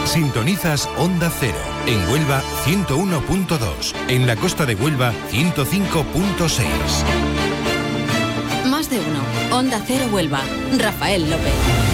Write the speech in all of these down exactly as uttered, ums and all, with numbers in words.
Sintonizas Onda Cero. En Huelva, ciento uno punto dos. En la costa de Huelva, ciento cinco punto seis. Más de uno. Onda Cero Huelva. Rafael López.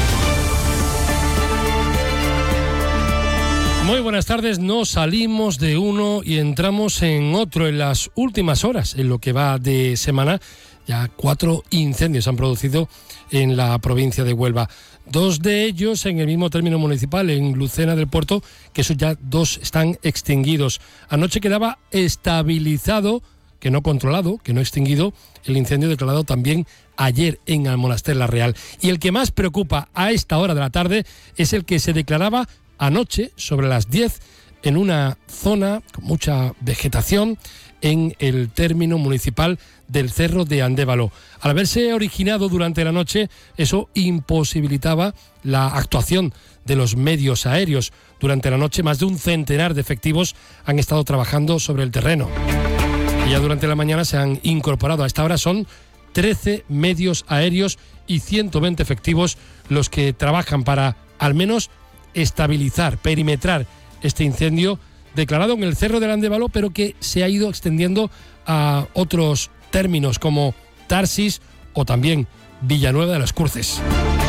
Muy buenas tardes, nos salimos de uno y entramos en otro en las últimas horas, en lo que va de semana. Ya cuatro incendios han producido en la provincia de Huelva. Dos de ellos en el mismo término municipal, en Lucena del Puerto, que esos ya dos están extinguidos. Anoche quedaba estabilizado, que no controlado, que no extinguido, el incendio declarado también ayer en Almonaster la Real. Y el que más preocupa a esta hora de la tarde es el que se declaraba anoche, sobre las diez, en una zona con mucha vegetación en el término municipal del Cerro de Andévalo. Al haberse originado durante la noche, eso imposibilitaba la actuación de los medios aéreos. Durante la noche, más de un centenar de efectivos han estado trabajando sobre el terreno. Y ya durante la mañana se han incorporado. A esta hora son trece medios aéreos y ciento veinte efectivos los que trabajan para, al menos, estabilizar, perimetrar este incendio declarado en el Cerro del Andévalo, pero que se ha ido extendiendo a otros términos como Tarsis o también Villanueva de las Cruces.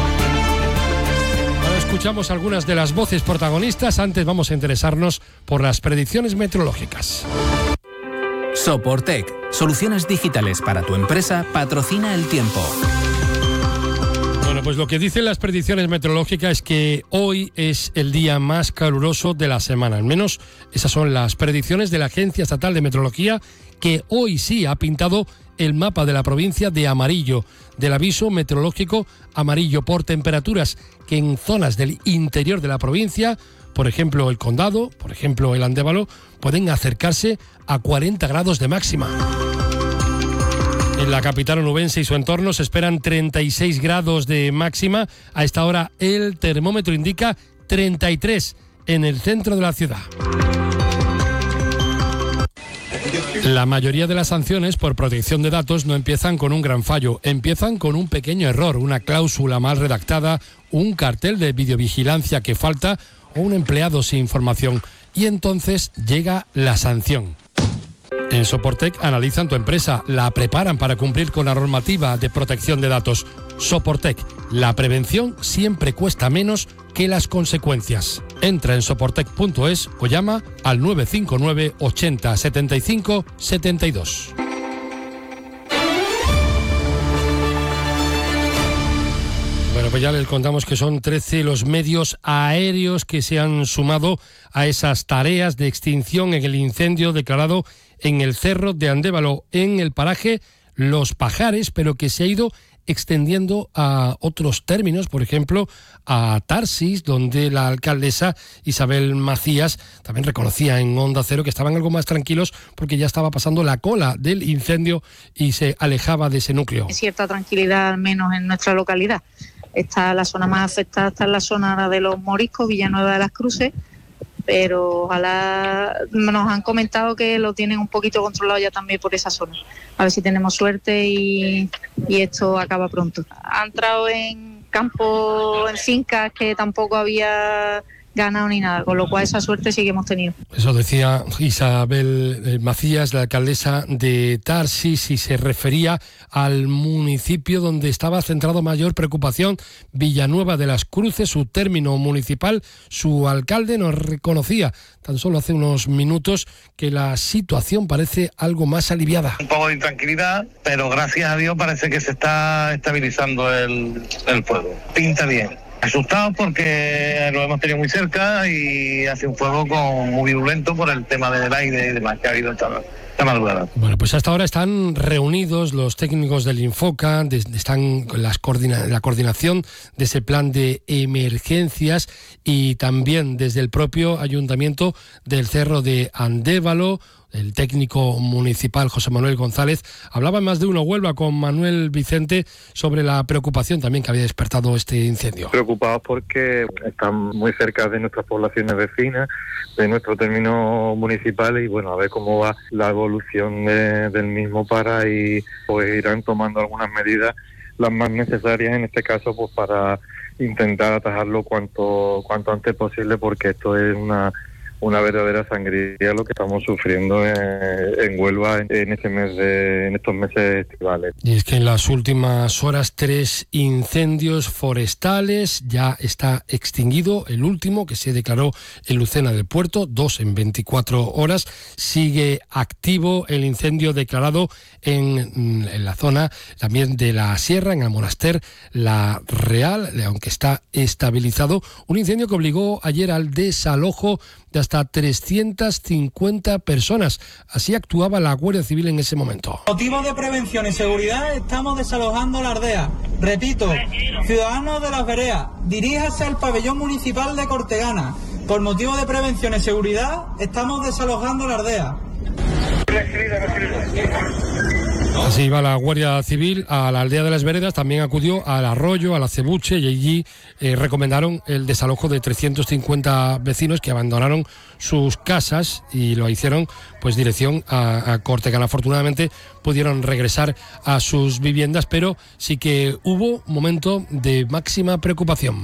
Ahora escuchamos algunas de las voces protagonistas. Antes vamos a interesarnos por las predicciones meteorológicas. Soportec, soluciones digitales para tu empresa, patrocina el tiempo. Bueno, pues lo que dicen las predicciones meteorológicas es que hoy es el día más caluroso de la semana. Al menos esas son las predicciones de la Agencia Estatal de Meteorología, que hoy sí ha pintado el mapa de la provincia de amarillo, del aviso meteorológico amarillo por temperaturas que en zonas del interior de la provincia, por ejemplo el Condado, por ejemplo el Andévalo, pueden acercarse a cuarenta grados de máxima. En la capital onubense y su entorno se esperan treinta y seis grados de máxima. A esta hora el termómetro indica treinta y tres en el centro de la ciudad. La mayoría de las sanciones por protección de datos no empiezan con un gran fallo, empiezan con un pequeño error, una cláusula mal redactada, un cartel de videovigilancia que falta o un empleado sin información. Y entonces llega la sanción. En Soportec analizan tu empresa, la preparan para cumplir con la normativa de protección de datos. Soportec, la prevención siempre cuesta menos que las consecuencias. Entra en soportec punto es o llama al nueve cinco nueve ochenta setenta y cinco setenta y dos. Bueno, pues ya les contamos que son trece los medios aéreos que se han sumado a esas tareas de extinción en el incendio declarado en el Cerro de Andévalo, en el paraje Los Pajares, pero que se ha ido extendiendo a otros términos, por ejemplo, a Tarsis, donde la alcaldesa Isabel Macías también reconocía en Onda Cero que estaban algo más tranquilos porque ya estaba pasando la cola del incendio y se alejaba de ese núcleo. Cierta tranquilidad, al menos en nuestra localidad. Está la zona más afectada, está en la zona de los Moriscos, Villanueva de las Cruces, pero ojalá, nos han comentado que lo tienen un poquito controlado ya también por esa zona. A ver si tenemos suerte y, y esto acaba pronto. Ha entrado en campo, en fincas que tampoco había ganado ni nada, con lo cual esa suerte sí que hemos tenido. Eso decía Isabel Macías, la alcaldesa de Tarsis, y se refería al municipio donde estaba centrado mayor preocupación, Villanueva de las Cruces, su término municipal. Su alcalde nos reconocía tan solo hace unos minutos que la situación parece algo más aliviada. Un poco de intranquilidad, pero gracias a Dios parece que se está estabilizando el, el fuego. Pinta bien. Asustados porque lo hemos tenido muy cerca y hace un fuego con, muy virulento por el tema del aire y demás que ha habido esta, esta madrugada. Bueno, pues hasta ahora están reunidos los técnicos del Infoca, de, están con las coordina, la coordinación de ese plan de emergencias y también desde el propio Ayuntamiento del Cerro de Andévalo. El técnico municipal José Manuel González hablaba en Más de Uno Huelva con Manuel Vicente sobre la preocupación también que había despertado este incendio. Preocupados porque están muy cerca de nuestras poblaciones vecinas, de nuestro término municipal, y bueno, a ver cómo va la evolución de, del mismo para y pues irán tomando algunas medidas, las más necesarias en este caso, pues para intentar atajarlo cuanto cuanto antes posible, porque esto es una una verdadera sangría lo que estamos sufriendo en, en Huelva en este mes de, en estos meses estivales. Y es que en las últimas horas tres incendios forestales, ya está extinguido el último que se declaró en Lucena del Puerto, dos en veinticuatro horas. Sigue activo el incendio declarado en, en la zona también de la Sierra, en el Monaster La Real, aunque está estabilizado. Un incendio que obligó ayer al desalojo de hasta trescientas cincuenta personas. Así actuaba la Guardia Civil en ese momento. Motivos de prevención y seguridad, estamos desalojando la aldea. Repito, ciudadanos de las veredas, diríjase al pabellón municipal de Cortegana. Por motivo de prevención y seguridad, estamos desalojando la aldea. Así iba la Guardia Civil a la aldea de las Veredas, también acudió al Arroyo, a la Cebuche, y allí eh, recomendaron el desalojo de trescientos cincuenta vecinos que abandonaron sus casas y lo hicieron pues dirección a, a Cortegana. Afortunadamente pudieron regresar a sus viviendas, pero sí que hubo un momento de máxima preocupación.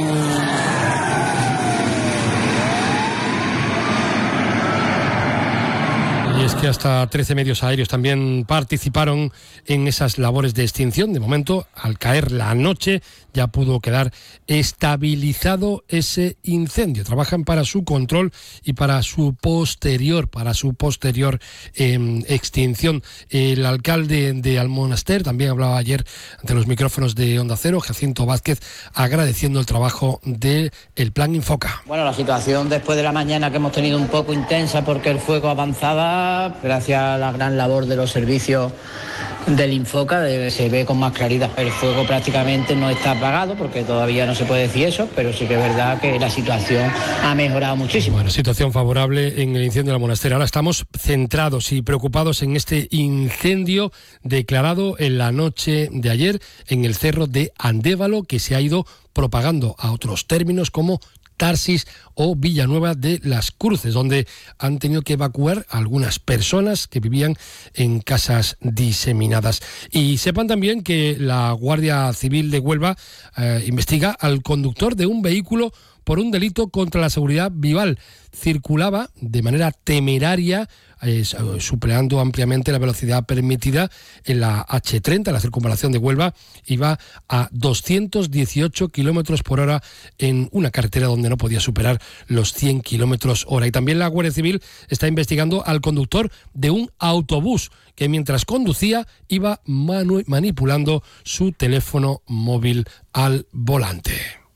Y es que hasta trece medios aéreos también participaron en esas labores de extinción. De momento, al caer la noche, ya pudo quedar estabilizado ese incendio. Trabajan para su control y para su posterior, para su posterior eh, extinción. El alcalde de Almonaster también hablaba ayer ante los micrófonos de Onda Cero, Jacinto Vázquez, agradeciendo el trabajo del Plan Infoca. Bueno, la situación después de la mañana que hemos tenido un poco intensa porque el fuego avanzaba, gracias a la gran labor de los servicios del Infoca, de, se ve con más claridad. El fuego prácticamente no está apagado porque todavía no se puede decir eso, pero sí que es verdad que la situación ha mejorado muchísimo. Bueno, situación favorable en el incendio de la Monasterio. Ahora estamos centrados y preocupados en este incendio declarado en la noche de ayer en el cerro de Andévalo, que se ha ido propagando a otros términos como Tarsis o Villanueva de las Cruces, donde han tenido que evacuar a algunas personas que vivían en casas diseminadas. Y sepan también que la Guardia Civil de Huelva eh, investiga al conductor de un vehículo por un delito contra la seguridad vial. Circulaba de manera temeraria, eh, superando ampliamente la velocidad permitida en la hache treinta, la circunvalación de Huelva, iba a doscientos dieciocho kilómetros por hora en una carretera donde no podía superar los cien kilómetros hora. Y también la Guardia Civil está investigando al conductor de un autobús que mientras conducía iba manu- manipulando su teléfono móvil al volante.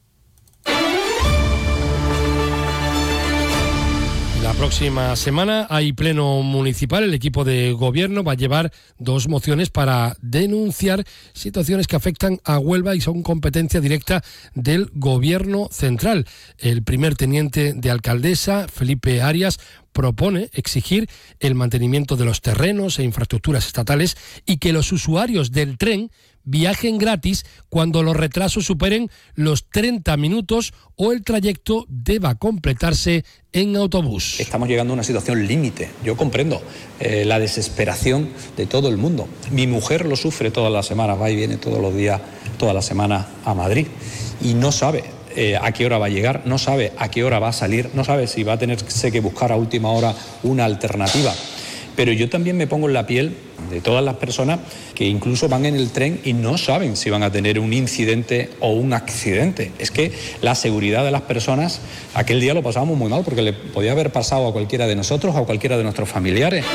La próxima semana hay pleno municipal. El equipo de gobierno va a llevar dos mociones para denunciar situaciones que afectan a Huelva y son competencia directa del gobierno central. El primer teniente de alcaldesa, Felipe Arias, propone exigir el mantenimiento de los terrenos e infraestructuras estatales y que los usuarios del tren viajen gratis cuando los retrasos superen los treinta minutos o el trayecto deba completarse en autobús. Estamos llegando a una situación límite. Yo comprendo eh, la desesperación de todo el mundo. Mi mujer lo sufre todas las semanas, va y viene todos los días, toda la semana a Madrid y no sabe eh, a qué hora va a llegar, no sabe a qué hora va a salir, no sabe si va a tenerse que buscar a última hora una alternativa. Pero yo también me pongo en la piel de todas las personas que incluso van en el tren y no saben si van a tener un incidente o un accidente. Es que la seguridad de las personas, aquel día lo pasábamos muy mal porque le podía haber pasado a cualquiera de nosotros o a cualquiera de nuestros familiares.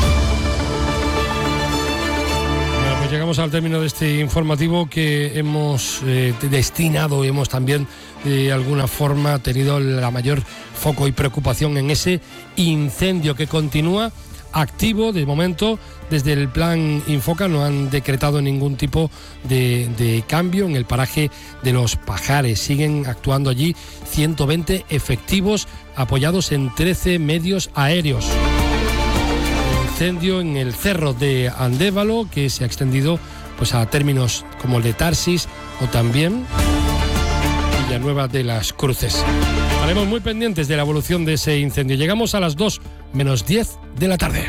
Bueno, pues llegamos al término de este informativo que hemos eh, destinado y hemos también de alguna forma tenido la mayor foco y preocupación en ese incendio que continúa activo. De momento, desde el Plan Infoca no han decretado ningún tipo de, de cambio en el paraje de Los Pajares. Siguen actuando allí ciento veinte efectivos apoyados en trece medios aéreos. Incendio en el cerro de Andévalo que se ha extendido pues a términos como el de Tarsis o también Villanueva de las Cruces. Estaremos muy pendientes de la evolución de ese incendio. Llegamos a las dos menos diez de la tarde.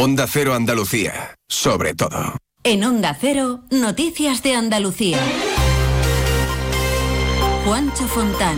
Onda Cero Andalucía, sobre todo. En Onda Cero, Noticias de Andalucía. Juancho Fontán.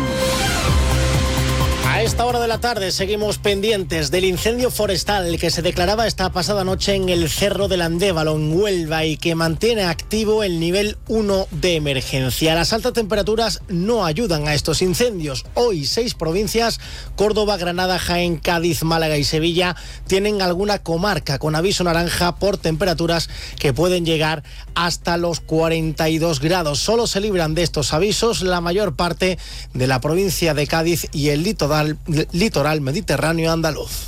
A esta hora de la tarde seguimos pendientes del incendio forestal que se declaraba esta pasada noche en el Cerro del Andévalo, en Huelva, y que mantiene activo el nivel uno de emergencia. Las altas temperaturas no ayudan a estos incendios. Hoy seis provincias, Córdoba, Granada, Jaén, Cádiz, Málaga y Sevilla, tienen alguna comarca con aviso naranja por temperaturas que pueden llegar hasta los cuarenta y dos grados. Solo se libran de estos avisos la mayor parte de la provincia de Cádiz y el litoral litoral mediterráneo andaluz.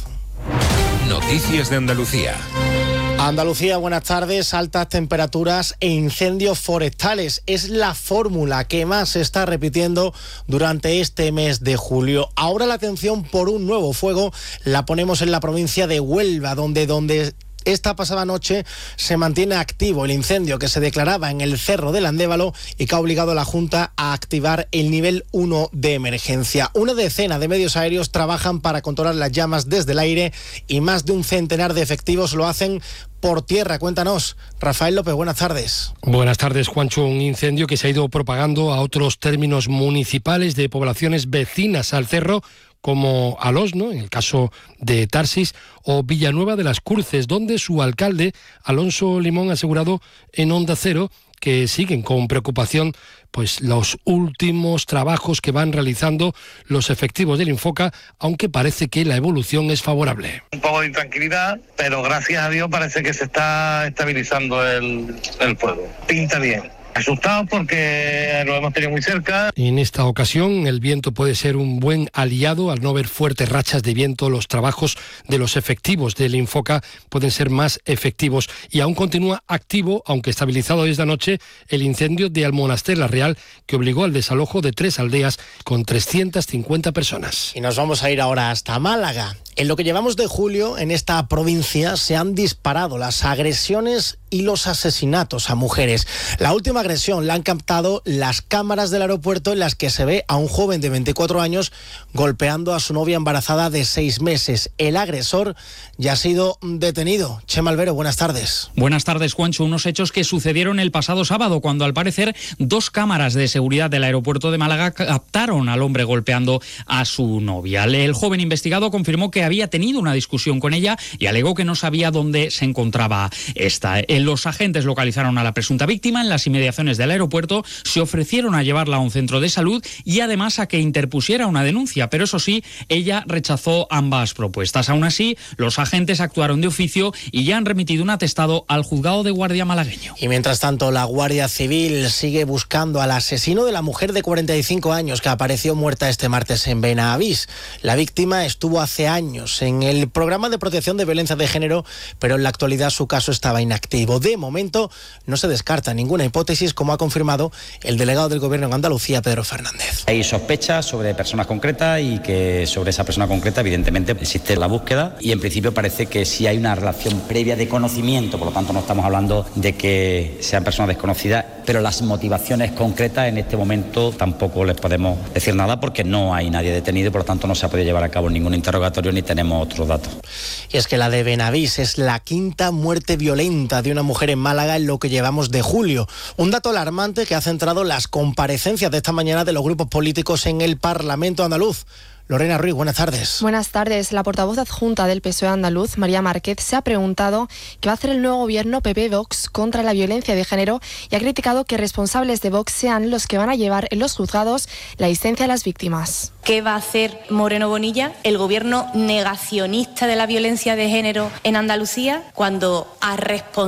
Noticias de Andalucía. Andalucía, buenas tardes. Altas temperaturas e incendios forestales es la fórmula que más se está repitiendo durante este mes de julio. Ahora la atención por un nuevo fuego la ponemos en la provincia de Huelva, donde donde esta pasada noche se mantiene activo el incendio que se declaraba en el Cerro del Andévalo y que ha obligado a la Junta a activar el nivel uno de emergencia. Una decena de medios aéreos trabajan para controlar las llamas desde el aire y más de un centenar de efectivos lo hacen por tierra. Cuéntanos, Rafael López, buenas tardes. Buenas tardes, Juancho. Un incendio que se ha ido propagando a otros términos municipales de poblaciones vecinas al cerro, como Alosno, en el caso de Tarsis, o Villanueva de las Cruces, donde su alcalde, Alonso Limón, ha asegurado en Onda Cero que siguen con preocupación pues los últimos trabajos que van realizando los efectivos del Infoca, aunque parece que la evolución es favorable. Un poco de intranquilidad, pero gracias a Dios parece que se está estabilizando el, el fuego. Pinta bien. Asustados porque lo hemos tenido muy cerca. En esta ocasión el viento puede ser un buen aliado. Al no ver fuertes rachas de viento, los trabajos de los efectivos del Infoca pueden ser más efectivos. Y aún continúa activo, aunque estabilizado desde anoche, el incendio de Almonaster la Real, que obligó al desalojo de tres aldeas con trescientas cincuenta personas. Y nos vamos a ir ahora hasta Málaga. En lo que llevamos de julio, en esta provincia se han disparado las agresiones y los asesinatos a mujeres. La última agresión la han captado las cámaras del aeropuerto, en las que se ve a un joven de veinticuatro años golpeando a su novia embarazada de seis meses. El agresor ya ha sido detenido. Chema Albero, buenas tardes. Buenas tardes, Juancho. Unos hechos que sucedieron el pasado sábado, cuando al parecer dos cámaras de seguridad del aeropuerto de Málaga captaron al hombre golpeando a su novia. El joven investigado confirmó que había tenido una discusión con ella y alegó que no sabía dónde se encontraba esta. Los agentes localizaron a la presunta víctima en las inmediaciones del aeropuerto, se ofrecieron a llevarla a un centro de salud y además a que interpusiera una denuncia, pero eso sí, ella rechazó ambas propuestas. Aún así, los agentes actuaron de oficio y ya han remitido un atestado al juzgado de guardia malagueño. Y mientras tanto, la Guardia Civil sigue buscando al asesino de la mujer de cuarenta y cinco años que apareció muerta este martes en Benavís. La víctima estuvo hace años en el programa de protección de violencia de género, pero en la actualidad su caso estaba inactivo. De momento no se descarta ninguna hipótesis, como ha confirmado el delegado del Gobierno en Andalucía, Pedro Fernández. Hay sospechas sobre personas concretas y que sobre esa persona concreta evidentemente existe la búsqueda y en principio parece que sí hay una relación previa de conocimiento, por lo tanto no estamos hablando de que sean personas desconocidas, pero las motivaciones concretas en este momento tampoco les podemos decir nada porque no hay nadie detenido y por lo tanto no se ha podido llevar a cabo ningún interrogatorio ni tenemos otros datos. Y es que la de Benavís es la quinta muerte violenta de una mujer en Málaga en lo que llevamos de julio. Un dato alarmante que ha centrado las comparecencias de esta mañana de los grupos políticos en el Parlamento andaluz. Lorena Ruiz, buenas tardes. Buenas tardes. La portavoz adjunta del P S O E andaluz, María Márquez, se ha preguntado qué va a hacer el nuevo gobierno P P-Vox contra la violencia de género y ha criticado que responsables de Vox sean los que van a llevar en los juzgados la asistencia a las víctimas. ¿Qué va a hacer Moreno Bonilla, el gobierno negacionista de la violencia de género en Andalucía, cuando a responsabilidad